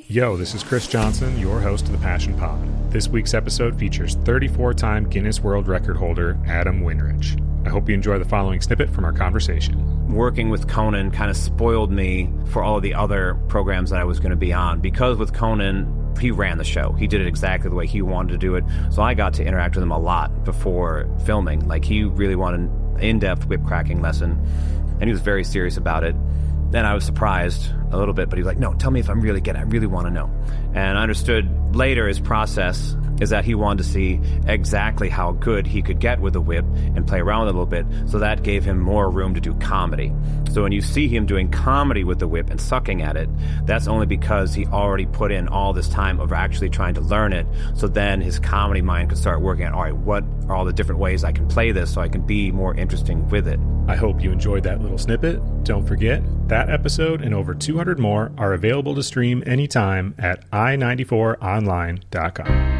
Yo, this is Chris Johnson, your host of the Passion Pod. This week's episode features 34-time Guinness World Record holder Adam Winrich. I hope you enjoy the following snippet from our conversation. Working with Conan kind of spoiled me for all of the other programs that I was going to be on. Because with Conan, he ran the show. He did it exactly the way he wanted to do it. So I got to interact with him a lot before filming. Like, he really wanted an in-depth whip cracking lesson, and he was very serious about it. Then I was surprised a little bit, but he was like, no, tell me if I'm really good. I really want to know. And I understood later his process is that he wanted to see exactly how good he could get with the whip and play around with it a little bit, so that gave him more room to do comedy. So when you see him doing comedy with the whip and sucking at it, that's only because he already put in all this time of actually trying to learn it, so then his comedy mind could start working out, all right, what are all the different ways I can play this so I can be more interesting with it. I hope you enjoyed that little snippet. Don't forget, that episode and over 200 more are available to stream anytime at i94online.com.